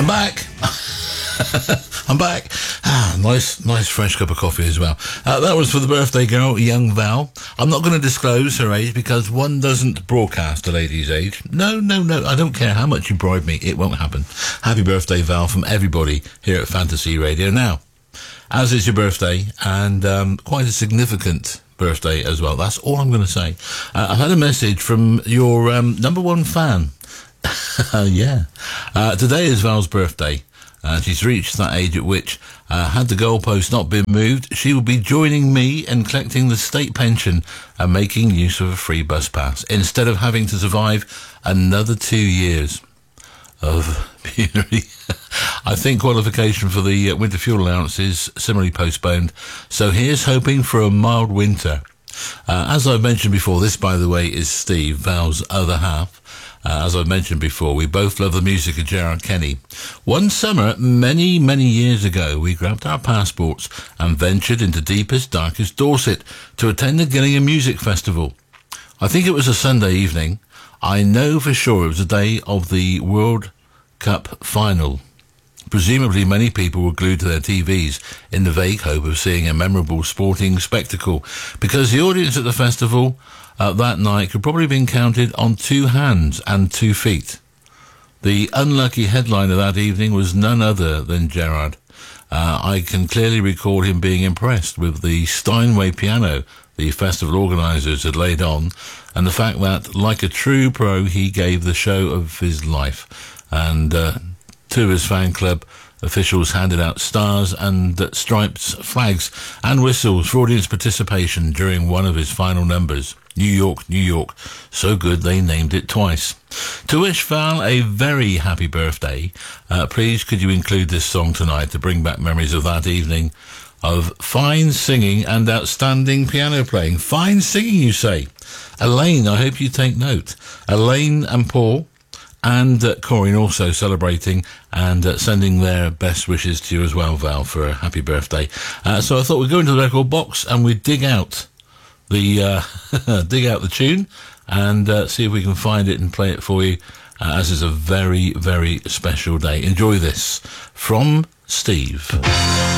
back. I'm back. Nice fresh cup of coffee as well. That was for the birthday girl, young Val. I'm not going to disclose her age because one doesn't broadcast a lady's age. No. I don't care how much you bribe me. It won't happen. Happy birthday, Val, from everybody here at Fantasy Radio. Now, as is your birthday, and quite a significant birthday as well. That's all I'm going to say. I've had a message from your number one fan. Yeah. Today is Val's birthday. She's reached that age at which, had the goalpost not been moved, she will be joining me in collecting the state pension and making use of a free bus pass, instead of having to survive another 2 years of penury. I think qualification for the winter fuel allowance is similarly postponed, so here's hoping for a mild winter. As I've mentioned before, this, by the way, is Steve, Val's other half. As I've mentioned before, we both love the music of Gerard Kenny. One summer, many years ago, we grabbed our passports and ventured into deepest, darkest Dorset to attend the Gillingham Music Festival. I think it was a Sunday evening. I know for sure it was the day of the World Cup final. Presumably many people were glued to their TVs in the vague hope of seeing a memorable sporting spectacle, because the audience at the festival that night could probably have been counted on 2 hands and 2 feet. The unlucky headliner that evening was none other than Gerard. I can clearly recall him being impressed with the Steinway piano the festival organisers had laid on, and the fact that, like a true pro, he gave the show of his life. And 2 of his fan club officials handed out stars and stripes, flags and whistles for audience participation during one of his final numbers. New York, New York. So good they named it twice. To wish Val a very happy birthday, please could you include this song tonight to bring back memories of that evening of fine singing and outstanding piano playing. Fine singing, you say? Elaine, I hope you take note. Elaine and Paul and Corinne also celebrating and sending their best wishes to you as well, Val, for a happy birthday. So I thought we'd go into the record box and we'd dig out the tune and see if we can find it and play it for you, as is a very, very special day. Enjoy this from Steve.